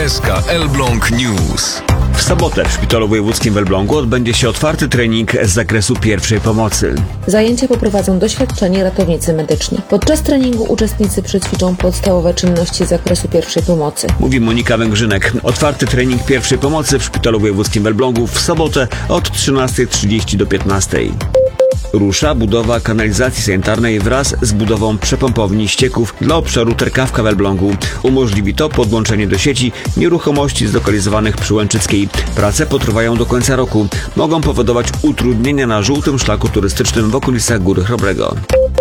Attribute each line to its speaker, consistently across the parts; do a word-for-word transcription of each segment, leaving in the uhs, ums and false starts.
Speaker 1: S K Elbląg News.
Speaker 2: W sobotę w Szpitalu Wojewódzkim w Elblągu odbędzie się otwarty trening z zakresu pierwszej pomocy.
Speaker 3: Zajęcia poprowadzą doświadczeni ratownicy medyczni. Podczas treningu uczestnicy przećwiczą podstawowe czynności z zakresu pierwszej pomocy.
Speaker 2: Mówi Monika Węgrzynek. Otwarty trening pierwszej pomocy w Szpitalu Wojewódzkim w Elblągu w sobotę od trzynastej trzydzieści do piętnastej. Rusza budowa kanalizacji sanitarnej wraz z budową przepompowni ścieków dla obszaru Terkawka w Elblągu. Umożliwi to podłączenie do sieci nieruchomości zlokalizowanych przy Łęczyckiej. Prace potrwają do końca roku. Mogą powodować utrudnienia na żółtym szlaku turystycznym w okolicach Góry Chrobrego.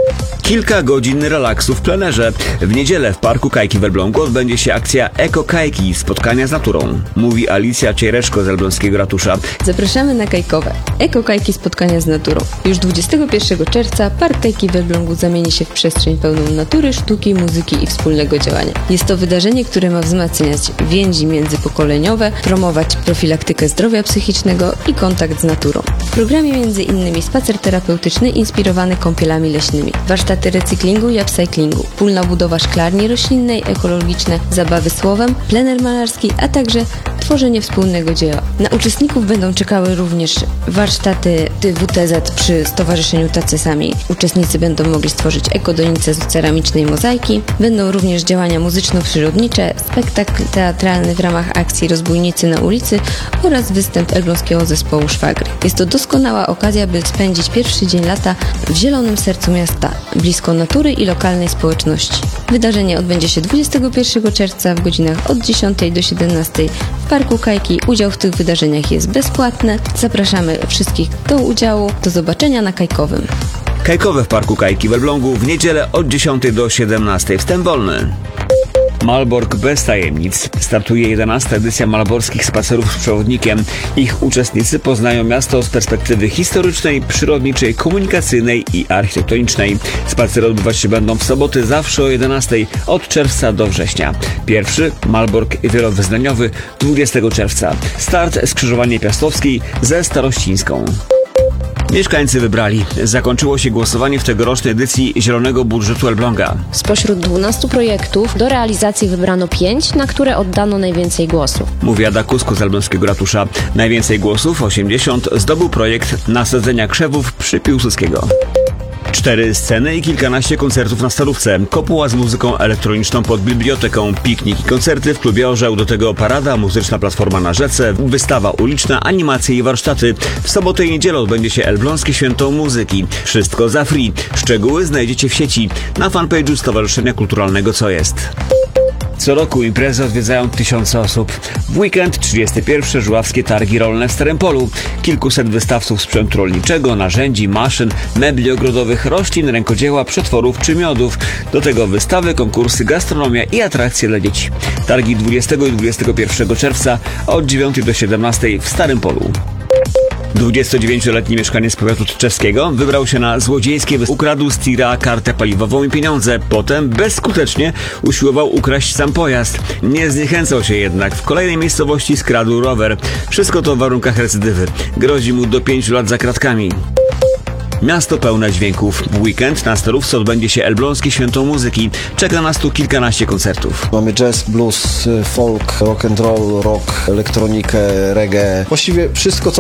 Speaker 2: Kilka godzin relaksu w plenerze. W niedzielę w Parku Kajki w Elblągu odbędzie się akcja Eko Kajki – spotkania z naturą. Mówi Alicja Ciejreszko z elbląskiego ratusza.
Speaker 4: Zapraszamy na Kajkowe. Eko Kajki – spotkania z naturą. Już dwudziestego pierwszego czerwca Park Kajki w Elblągu zamieni się w przestrzeń pełną natury, sztuki, muzyki i wspólnego działania. Jest to wydarzenie, które ma wzmacniać więzi międzypokoleniowe, promować profilaktykę zdrowia psychicznego i kontakt z naturą. W programie między innymi spacer terapeutyczny inspirowany kąpielami leśnymi, warsztaty recyklingu i upcyclingu, wspólna budowa szklarni roślinnej, ekologiczne, zabawy słowem, plener malarski, a także tworzenie wspólnego dzieła. Na uczestników będą czekały również warsztaty W T Z przy Stowarzyszeniu Tacy Sami. Uczestnicy będą mogli stworzyć ekodonice z ceramicznej mozaiki. Będą również działania muzyczno-przyrodnicze, spektakl teatralny w ramach akcji Rozbójnicy na ulicy oraz występ elbląskiego zespołu Szwagry. Jest to doskonała okazja, by spędzić pierwszy dzień lata w zielonym sercu miasta, blisko natury i lokalnej społeczności. Wydarzenie odbędzie się dwudziestego pierwszego czerwca w godzinach od dziesiątej do siedemnastej w Parku Kajki. Udział w tych wydarzeniach jest bezpłatny. Zapraszamy wszystkich do udziału. Do zobaczenia na Kajkowym.
Speaker 2: Kajkowe w Parku Kajki w Elblągu w niedzielę od dziesiątej do siedemnastej. Wstęp wolny. Malbork bez tajemnic. Startuje jedenasta edycja malborskich spacerów z przewodnikiem. Ich uczestnicy poznają miasto z perspektywy historycznej, przyrodniczej, komunikacyjnej i architektonicznej. Spacery odbywać się będą w soboty zawsze o jedenastej od czerwca do września. Pierwszy Malbork wielowyznaniowy dwudziestego czerwca. Start skrzyżowanie Piastowskiej ze Starościńską. Mieszkańcy wybrali. Zakończyło się głosowanie w tegorocznej edycji Zielonego Budżetu Elbląga.
Speaker 5: Spośród dwunastu projektów do realizacji wybrano pięć, na które oddano najwięcej głosów.
Speaker 2: Mówi Ada Kusko z elbląskiego ratusza. Najwięcej głosów, osiemdziesiąt, zdobył projekt nasadzenia krzewów przy Piłsudskiego. Cztery sceny i kilkanaście koncertów na Starówce. Kopuła z muzyką elektroniczną pod biblioteką, piknik i koncerty w klubie Orzeł. Do tego parada, muzyczna platforma na rzece, wystawa uliczna, animacje i warsztaty. W sobotę i niedzielę odbędzie się Elbląskie Święto Muzyki. Wszystko za free. Szczegóły znajdziecie w sieci na fanpage'u Stowarzyszenia Kulturalnego Co Jest. Co roku imprezy odwiedzają tysiące osób. W weekend trzydzieste pierwsze Żuławskie Targi Rolne w Starym Polu. Kilkuset wystawców sprzętu rolniczego, narzędzi, maszyn, mebli ogrodowych, roślin, rękodzieła, przetworów czy miodów. Do tego wystawy, konkursy, gastronomia i atrakcje dla dzieci. Targi dwudziestego i dwudziestego pierwszego czerwca od dziewiątej do siedemnastej w Starym Polu. dwudziestodziewięcioletni mieszkaniec powiatu tczewskiego wybrał się na złodziejskie wy... Ukradł z tira kartę paliwową i pieniądze. Potem bezskutecznie usiłował ukraść sam pojazd. Nie zniechęcał się jednak. W kolejnej miejscowości skradł rower. Wszystko to w warunkach recydywy. Grozi mu do pięciu lat za kratkami. Miasto pełne dźwięków. W weekend na Starówce odbędzie się Elbląskie Święto Muzyki. Czeka nas tu kilkanaście koncertów.
Speaker 6: Mamy jazz, blues, folk, rock and roll, rock, elektronikę, reggae. Właściwie wszystko, co